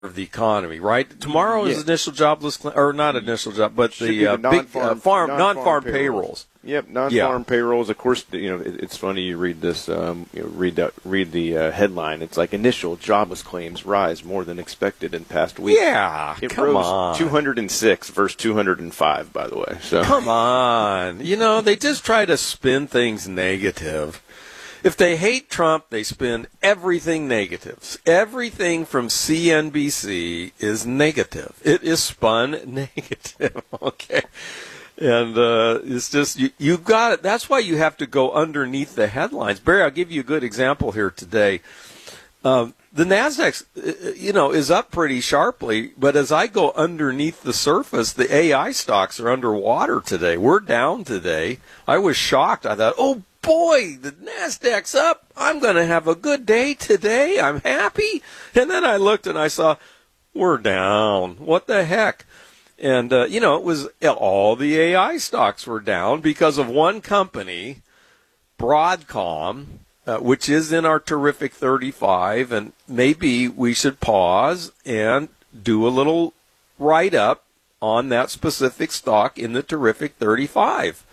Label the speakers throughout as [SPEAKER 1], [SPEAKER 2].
[SPEAKER 1] of the economy, right? Tomorrow is initial jobless, or not initial job, but the big non-farm payrolls.
[SPEAKER 2] Yep, non-farm payrolls. Of course, it's funny you read this. Read the headline. It's like initial jobless claims rise more than expected in past week.
[SPEAKER 1] Yeah,
[SPEAKER 2] it
[SPEAKER 1] come
[SPEAKER 2] rose
[SPEAKER 1] on.
[SPEAKER 2] 206 versus 205, by the way. So
[SPEAKER 1] come on, they just try to spin things negative. If they hate Trump, they spin everything negative. Everything from CNBC is negative. It is spun negative. Okay. And it's just, you've got it. That's why you have to go underneath the headlines. Barry, I'll give you a good example here today. The NASDAQ, is up pretty sharply, but as I go underneath the surface, the AI stocks are underwater today. We're down today. I was shocked. I thought, oh, boy, the NASDAQ's up. I'm going to have a good day today. I'm happy. And then I looked and I saw, we're down. What the heck? And, it was all the AI stocks were down because of one company, Broadcom, which is in our terrific 35. And maybe we should pause and do a little write-up on that specific stock in the terrific 35.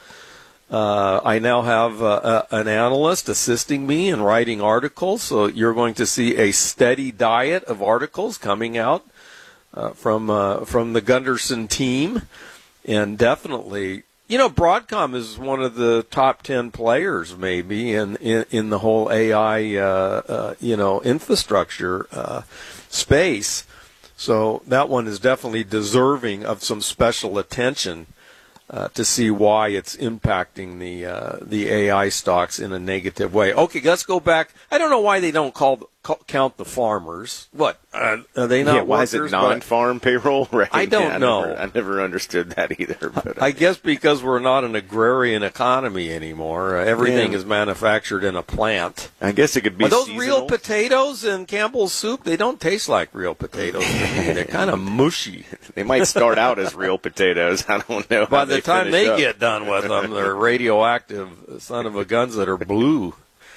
[SPEAKER 1] I now have an analyst assisting me in writing articles, so you're going to see a steady diet of articles coming out from the Gunderson team, and definitely, Broadcom is one of the top 10 players maybe in the whole AI infrastructure space. So that one is definitely deserving of some special attention. To see why it's impacting the AI stocks in a negative way. Okay, let's go back. I don't know why they don't count the farmers. What are they not?
[SPEAKER 2] Yeah, why is it non-farm payroll? Right?
[SPEAKER 1] I don't know.
[SPEAKER 2] I never understood that either. But,
[SPEAKER 1] I guess because we're not an agrarian economy anymore. Everything is manufactured in a plant.
[SPEAKER 2] I guess it could be.
[SPEAKER 1] Are those
[SPEAKER 2] seasonal?
[SPEAKER 1] Real potatoes in Campbell's soup? They don't taste like real potatoes. They're kind of mushy.
[SPEAKER 2] They might start out as real potatoes. I don't know.
[SPEAKER 1] By the time they get done with them, they're radioactive son of a guns that are blue.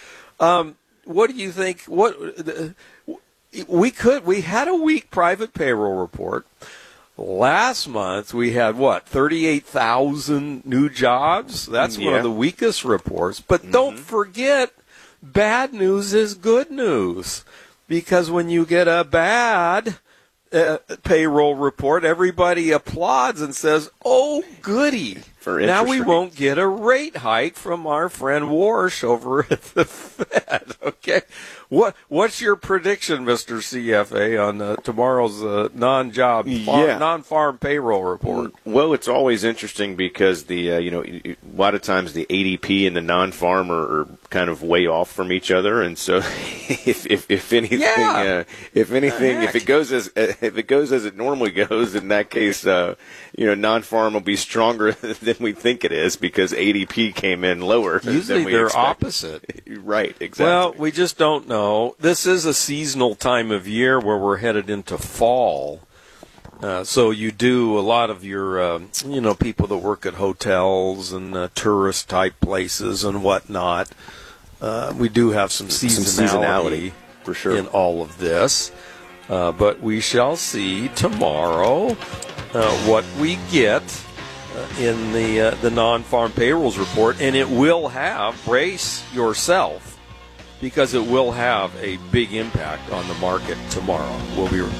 [SPEAKER 1] What do you think? We had a weak private payroll report. Last month we had 38,000 new jobs. That's one of the weakest reports. But don't forget, bad news is good news. Because when you get a bad payroll report, everybody applauds and says, oh, goody. Now we won't get a rate hike from our friend Warsh over at the Fed. Okay. What's your prediction, Mr. CFA, on tomorrow's non-farm payroll report?
[SPEAKER 2] Well, it's always interesting because a lot of times the ADP and the non-farm are kind of way off from each other, and so if it goes as it normally goes, in that case, non-farm will be stronger than we think it is because ADP came in lower.
[SPEAKER 1] Usually
[SPEAKER 2] than
[SPEAKER 1] they're
[SPEAKER 2] expected.
[SPEAKER 1] opposite.
[SPEAKER 2] Right, exactly.
[SPEAKER 1] Well, we just don't know. This is a seasonal time of year where we're headed into fall. So you do a lot of your, people that work at hotels and tourist-type places and whatnot. We do have some seasonality
[SPEAKER 2] for sure
[SPEAKER 1] in all of this. But we shall see tomorrow what we get in the non-farm payrolls report. And it will have, brace yourself, because it will have a big impact on the market tomorrow. We'll be